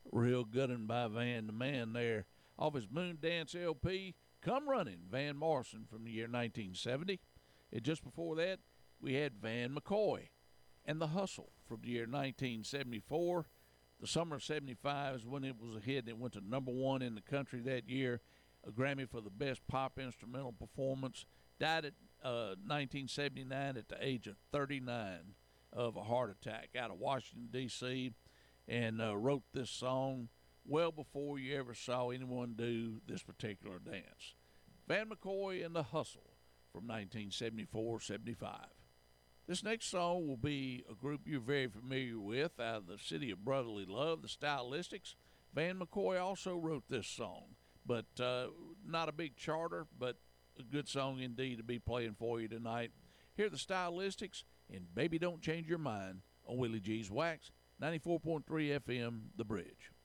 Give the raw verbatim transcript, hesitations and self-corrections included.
Real good one by Van the Man there. Off his Moon Dance L P, Come Running, Van Morrison from the year nineteen seventy. And just before that, we had Van McCoy and The Hustle from the year nineteen seventy-four. The summer of seventy-five is when it was a hit, and it went to number one in the country that year. A Grammy for the best pop instrumental performance. Died at uh, nineteen seventy-nine at the age of thirty-nine of a heart attack out of Washington, D C, and uh, wrote this song well before you ever saw anyone do this particular dance. Van McCoy and The Hustle from nineteen seventy-four seventy-five. This next song will be a group you're very familiar with out of the city of brotherly love, the Stylistics. Van McCoy also wrote this song, but uh, not a big charter, but a good song indeed to be playing for you tonight. Here are the Stylistics and Baby Don't Change Your Mind on Willie G's Wax, ninety-four point three F M, The Bridge.